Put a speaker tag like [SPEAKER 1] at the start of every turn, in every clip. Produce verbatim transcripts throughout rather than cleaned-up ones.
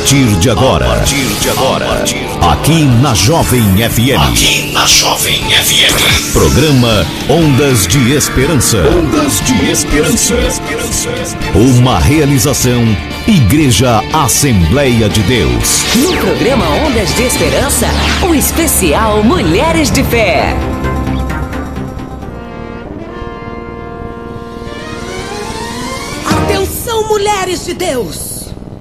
[SPEAKER 1] partir de agora, a partir de agora, aqui na Jovem F M, aqui na Jovem F M, programa Ondas de Esperança, Ondas de Esperança, uma realização Igreja Assembleia de Deus.
[SPEAKER 2] No programa Ondas de Esperança, o especial Mulheres de Fé.
[SPEAKER 3] Atenção, mulheres de Deus!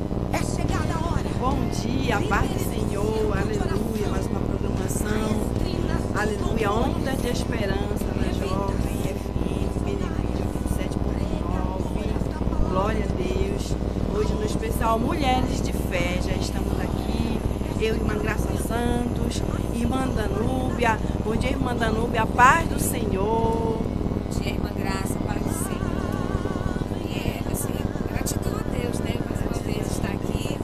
[SPEAKER 4] Paz do Senhor, aleluia, mais uma programação, aleluia, Onda de Esperança na Jovem F M, Benefício vinte e sete ponto nove, glória a Deus. Hoje no especial Mulheres de Fé, já estamos aqui, eu e irmã Graça Santos, irmã Danúbia. Bom dia, irmã Danúbia, a paz do Senhor.
[SPEAKER 5] Bom dia, irmã Graça, a paz do Senhor. E é, assim, gratidão a Deus, né, mais uma vez estar aqui.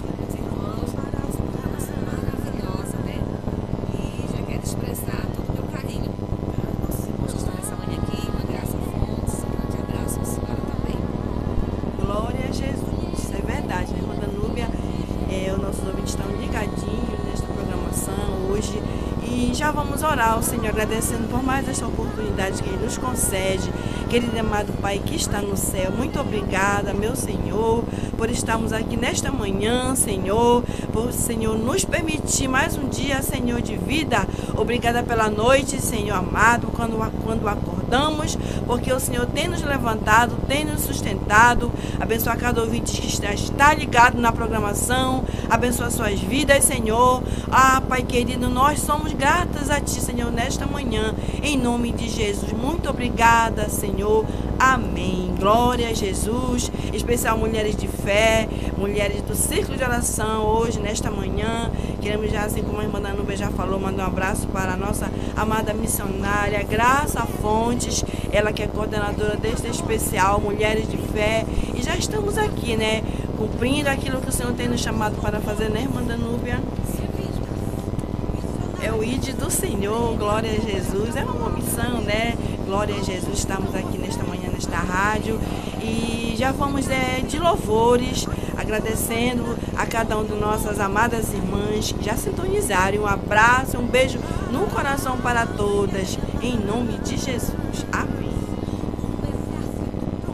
[SPEAKER 5] Expressar todo o meu carinho para nossos irmãos que estão nessa manhã aqui, uma graça fontes, um grande abraço, a senhora também.
[SPEAKER 4] Glória a Jesus, isso é verdade, né, irmã Danúbia? É, os nossos ouvintes estão ligadinhos nesta programação hoje e já vamos orar ao Senhor, agradecendo por mais esta oportunidade que Ele nos concede. Querido amado Pai que está no céu, muito obrigada, meu Senhor, por estarmos aqui nesta manhã, Senhor, por, Senhor, nos permitir mais um dia, Senhor, de vida. Obrigada pela noite, Senhor amado, quando, quando acordamos, porque o Senhor tem nos levantado, tem nos sustentado. Abençoa cada ouvinte que está, está ligado na programação, abençoa suas vidas, Senhor. Ah, Pai querido, nós somos gratas a Ti, Senhor, nesta manhã, em nome de Jesus. Muito obrigada, Senhor. Amém. Glória a Jesus. Especial Mulheres de Fé, mulheres do Círculo de Oração, hoje, nesta manhã. Queremos já, assim como a irmã Danúbia já falou, mandar um abraço para a nossa amada missionária Graça Fontes, ela que é coordenadora deste especial Mulheres de Fé. E já estamos aqui, né, cumprindo aquilo que o Senhor tem nos chamado para fazer, né, irmã Danúbia? É o I D do Senhor, glória a Jesus, é uma missão, né? Glória a Jesus, estamos aqui nesta manhã, nesta rádio, e já vamos é, de louvores, agradecendo a cada uma de nossas amadas irmãs que já sintonizaram. Um abraço, um beijo no coração para todas, em nome de Jesus. Amém.